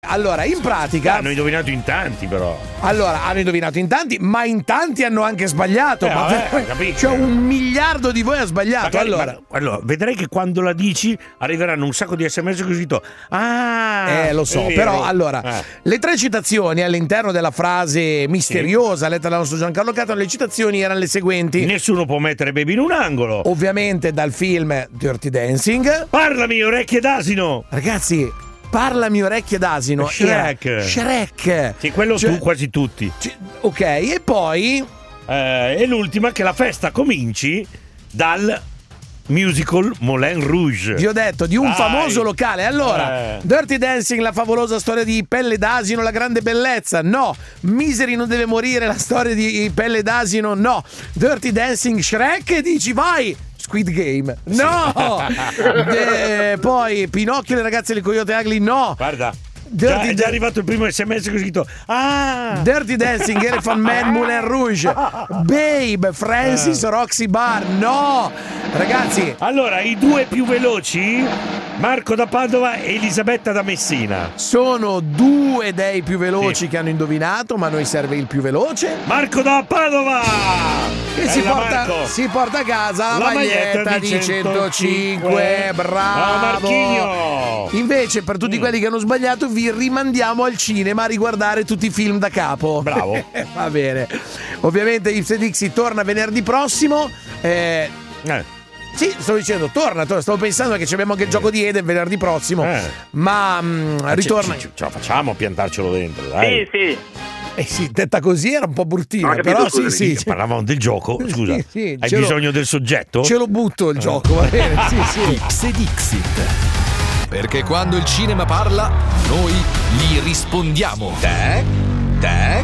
Allora, in pratica hanno indovinato in tanti, però. Allora, hanno indovinato in tanti, ma in tanti hanno anche sbagliato. Cioè, 1 miliardo di voi ha sbagliato. Magari, allora, vedrai che quando la dici arriveranno un sacco di SMS così. Lo so, però allora, le 3 citazioni all'interno della frase misteriosa letta dal nostro Giancarlo Catano, le citazioni erano le seguenti. Nessuno può mettere Baby in un angolo. Ovviamente dal film Dirty Dancing. Parlami, orecchie d'asino. Ragazzi, parlami, orecchie d'asino. Shrek. Sì, quello tu, quasi tutti. Ok, e poi e l'ultima, che la festa cominci dal musical Moulin Rouge. Vi ho detto di un famoso locale. Allora, Dirty Dancing, la favolosa storia di Pelle d'Asino, la grande bellezza. No. Misery non deve morire, la storia di Pelle d'Asino. No. Dirty Dancing, Shrek, e dici vai. Squid Game. No. Poi Pinocchio e le ragazze del Coyote Ugly. No. Guarda, è già arrivato il primo SMS che ho scritto. Dirty Dancing, Elephant Man, Moulin Rouge. Babe, Francis, Roxy Bar. No. Ragazzi, allora i 2 più veloci, Marco da Padova e Elisabetta da Messina. Sono 2 dei più veloci che hanno indovinato, ma a noi serve il più veloce. Marco da Padova! Che si porta a casa la maglietta di 105. Bravo! Marchigno! Invece, per tutti quelli che hanno sbagliato, vi rimandiamo al cinema a riguardare tutti i film da capo. Bravo! Va bene. Ovviamente Ips e Dixie torna venerdì prossimo. Sì, stavo dicendo, torna. Stavo pensando che abbiamo anche il gioco di Eden venerdì prossimo. Ma ritorna. Ce la facciamo a piantarcelo dentro, dai. Sì. Sì, detta così era un po' bruttina, però sì. Parlavamo del gioco, scusa. Sì, hai bisogno del soggetto? Ce lo butto il gioco, va bene? Sì. Ips e Dixit. Perché quando il cinema parla, noi gli rispondiamo. Te